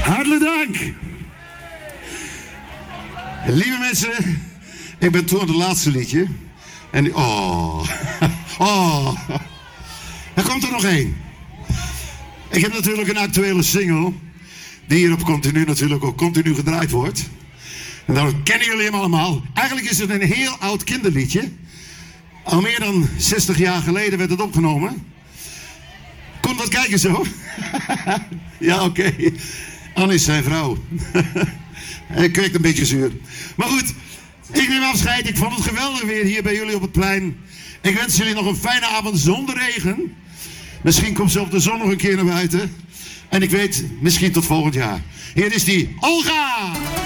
Hartelijk dank. Lieve mensen, ik ben toe aan het laatste liedje. En er komt er nog één. Ik heb natuurlijk een actuele single die hier op Continu natuurlijk ook continu gedraaid wordt. En dat kennen jullie hem allemaal. Eigenlijk is het een heel oud kinderliedje. Al meer dan 60 jaar geleden werd het opgenomen. Kom wat kijken zo. Ja, oké. Anne is zijn vrouw. Hij kijkt een beetje zuur. Maar goed, ik neem afscheid. Ik vond het geweldig weer hier bij jullie op het plein. Ik wens jullie nog een fijne avond zonder regen. Misschien komt zelfs de zon nog een keer naar buiten. En ik weet, misschien tot volgend jaar. Hier is die Olga!